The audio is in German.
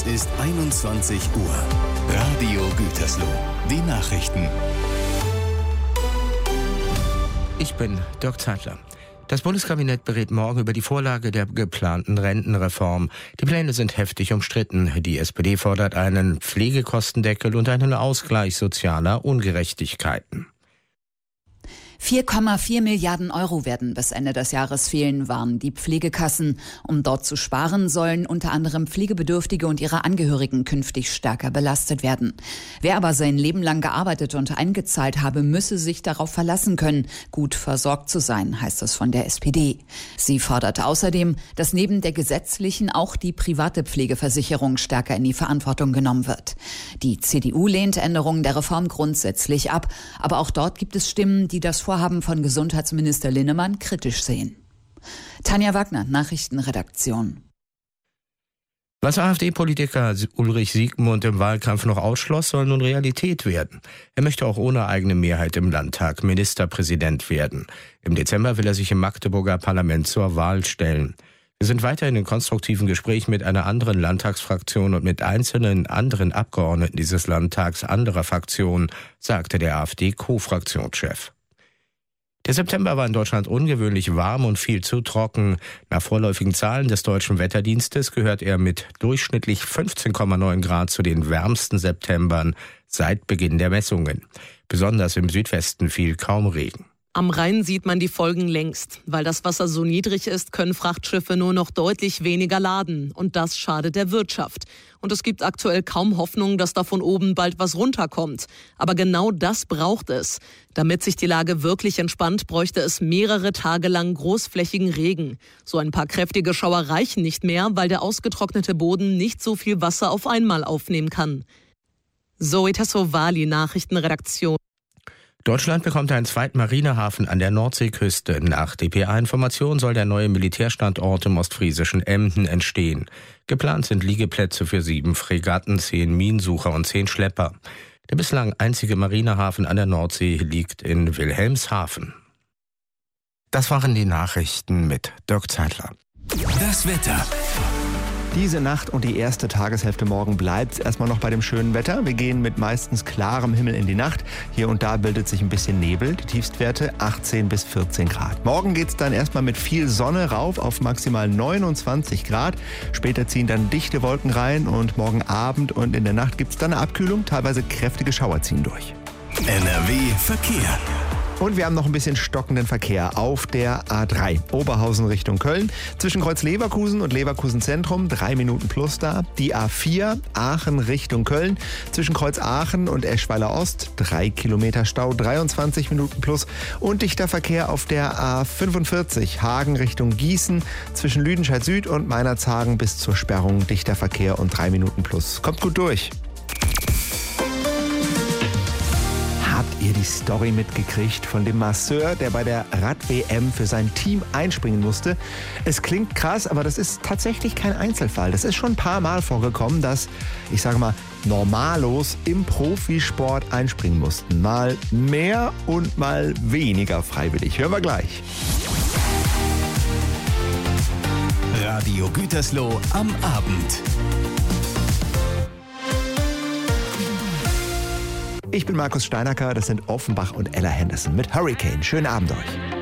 Es ist 21 Uhr. Radio Gütersloh. Die Nachrichten. Ich bin Dirk Zeitler. Das Bundeskabinett berät morgen über die Vorlage der geplanten Rentenreform. Die Pläne sind heftig umstritten. Die SPD fordert einen Pflegekostendeckel und einen Ausgleich sozialer Ungerechtigkeiten. 4,4 Milliarden Euro werden bis Ende des Jahres fehlen, warnen die Pflegekassen. Um dort zu sparen, sollen unter anderem Pflegebedürftige und ihre Angehörigen künftig stärker belastet werden. Wer aber sein Leben lang gearbeitet und eingezahlt habe, müsse sich darauf verlassen können, gut versorgt zu sein, heißt es von der SPD. Sie fordert außerdem, dass neben der gesetzlichen auch die private Pflegeversicherung stärker in die Verantwortung genommen wird. Die CDU lehnt Änderungen der Reform grundsätzlich ab, aber auch dort gibt es Stimmen, die das Vorhaben von Gesundheitsminister Linnemann kritisch sehen. Tanja Wagner, Nachrichtenredaktion. Was AfD-Politiker Ulrich Siegmund im Wahlkampf noch ausschloss, soll nun Realität werden. Er möchte auch ohne eigene Mehrheit im Landtag Ministerpräsident werden. Im Dezember will er sich im Magdeburger Parlament zur Wahl stellen. Wir sind weiterhin in konstruktiven Gesprächen mit einer anderen Landtagsfraktion und mit einzelnen anderen Abgeordneten dieses Landtags anderer Fraktionen, sagte der AfD-Co-Fraktionschef. Der September war in Deutschland ungewöhnlich warm und viel zu trocken. Nach vorläufigen Zahlen des Deutschen Wetterdienstes gehört er mit durchschnittlich 15,9 Grad zu den wärmsten Septembern seit Beginn der Messungen. Besonders im Südwesten fiel kaum Regen. Am Rhein sieht man die Folgen längst. Weil das Wasser so niedrig ist, können Frachtschiffe nur noch deutlich weniger laden. Und das schadet der Wirtschaft. Und es gibt aktuell kaum Hoffnung, dass da von oben bald was runterkommt. Aber genau das braucht es. Damit sich die Lage wirklich entspannt, bräuchte es mehrere Tage lang großflächigen Regen. So ein paar kräftige Schauer reichen nicht mehr, weil der ausgetrocknete Boden nicht so viel Wasser auf einmal aufnehmen kann. Zoe Tassovali, Nachrichtenredaktion. Deutschland bekommt einen zweiten Marinehafen an der Nordseeküste. Nach dpa-Information soll der neue Militärstandort im ostfriesischen Emden entstehen. Geplant sind Liegeplätze für 7 Fregatten, 10 Minensucher und 10 Schlepper. Der bislang einzige Marinehafen an der Nordsee liegt in Wilhelmshaven. Das waren die Nachrichten mit Dirk Zeitler. Das Wetter. Diese Nacht und die erste Tageshälfte morgen bleibt es erstmal noch bei dem schönen Wetter. Wir gehen mit meistens klarem Himmel in die Nacht. Hier und da bildet sich ein bisschen Nebel. Die Tiefstwerte 18 bis 14 Grad. Morgen geht es dann erstmal mit viel Sonne rauf auf maximal 29 Grad. Später ziehen dann dichte Wolken rein und morgen Abend und in der Nacht gibt es dann eine Abkühlung. Teilweise kräftige Schauer ziehen durch. NRW Verkehr. Und wir haben noch ein bisschen stockenden Verkehr auf der A3. Oberhausen Richtung Köln. Zwischen Kreuz Leverkusen und Leverkusen Zentrum 3 Minuten plus da. Die A4 Aachen Richtung Köln. Zwischen Kreuz Aachen und Eschweiler Ost 3 Kilometer Stau, 23 Minuten plus. Und dichter Verkehr auf der A45 Hagen Richtung Gießen. Zwischen Lüdenscheid Süd und Meinerzhagen bis zur Sperrung dichter Verkehr und 3 Minuten plus. Kommt gut durch. Habt ihr die Story mitgekriegt von dem Masseur, der bei der Rad-WM für sein Team einspringen musste? Es klingt krass, aber das ist tatsächlich kein Einzelfall. Das ist schon ein paar Mal vorgekommen, dass, ich sage mal, Normalos im Profisport einspringen mussten. Mal mehr und mal weniger freiwillig. Hören wir gleich. Radio Gütersloh am Abend. Ich bin Markus Steinacker, das sind Offenbach und Ella Henderson mit Hurricane. Schönen Abend euch.